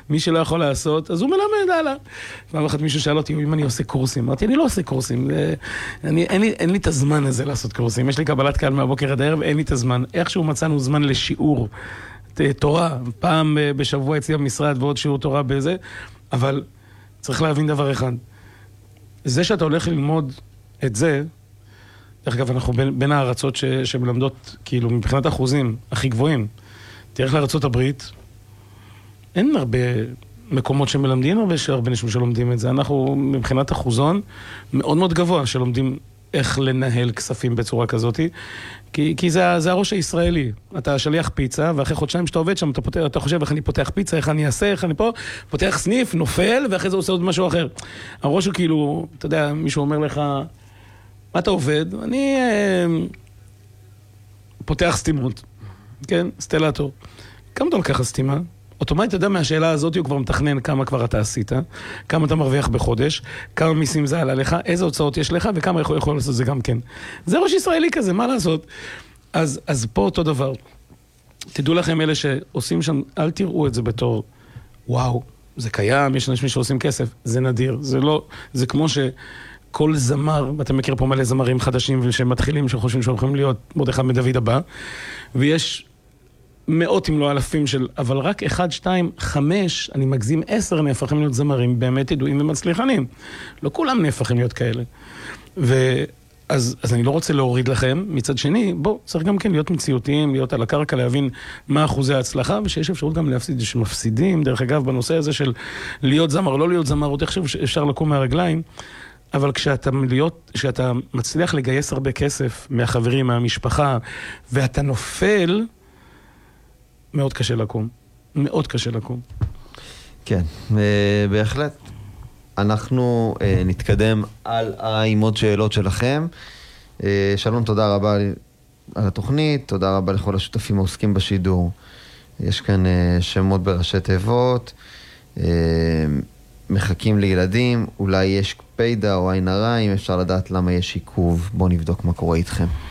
מי שלא יכול לעשות, אז הוא מלמד הלאה. פעם אחת מישהו שאל אותי, אם אני עושה קורסים, אמרתי, אני לא עושה קורסים, אין לי את הזמן הזה לעשות קורסים, יש לי קבלת קהל מהבוקר עד הערב, אין לי את הזמן. איכשהו מצאנו זמן לשיעור תורה, פעם בשבוע אצלי במשרד ועוד שיעור תורה בזה, אבל צריך להבין דבר אחד. זה שאתה הולך ללמוד את זה, דרך אגב, אנחנו בין הארצות שמלמדות, כאילו, מבחינת אחוזים הכי גבוהים. תלך לארצות הברית, אין הרבה מקומות שמלמדים, הרבה אנשים שלומדים את זה. אנחנו, מבחינת אחוזון, מאוד מאוד גבוה, שלומדים איך לנהל כספים בצורה כזאת, כי זה הראש הישראלי. אתה שליח פיצה, ואחרי חודשיים שאתה עובד שם, אתה חושב איך אני פותח פיצה, איך אני אעשה, איך אני פה, פותח סניף, נופל, ואחרי זה עושה עוד משהו אחר. הראש הוא כאילו, אתה יודע, מישהו אומר לך, מה אתה עובד? אני פותח סתימות, כן? סטלטור. כמה אתה לקח הסתימה? אוטומטית, אתה יודע, מהשאלה הזאת הוא כבר מתכנן כמה כבר אתה עשית, כמה אתה מרוויח בחודש, כמה מיסים זה עלה לך, איזה הוצאות יש לך, וכמה יכול לעשות זה גם כן. זה ראש ישראלי כזה, מה לעשות? אז פה אותו דבר. תדעו לכם, אלה שעושים שם, אל תראו את זה בתור, וואו, זה קיים, יש אנשים שעושים כסף, זה נדיר, זה לא, זה כמו כל זמר, ואתה מכיר פה מלא זמרים חדשים שמתחילים, שחושבים שהולכים להיות עוד אחד מדוד הבא, ויש מאות אם לא אלפים של, אבל רק 1, 2, 5, אני מגזים 10 נהפכים להיות זמרים באמת ידועים ומצליחנים. לא כולם נהפכים להיות כאלה. אז אני לא רוצה להוריד לכם, מצד שני, צריך גם כן להיות מציאותיים, להיות על הקרקע, להבין מה אחוזי ההצלחה, ושיש אפשרות גם להפסיד, שמפסידים, דרך אגב, בנושא הזה של להיות זמר, לא להיות זמר, עוד איך אפשר לקום מהרגליים, אבל כשאתה מצליח לגייס הרבה כסף מהחברים, מהמשפחה, ואתה נופל, מאוד קשה לקום. מאוד קשה לקום. כן, בהחלט. אנחנו נתקדם עם עוד שאלות שלכם. שלום, תודה רבה על התוכנית, תודה רבה לכל השותפים העוסקים בשידור. יש כאן שמות בראשי תיבות, מחכים לילדים, אולי יש פיידה או עין הרע, אם אפשר לדעת למה יש עיכוב. בואו נבדוק מה קורה איתכם.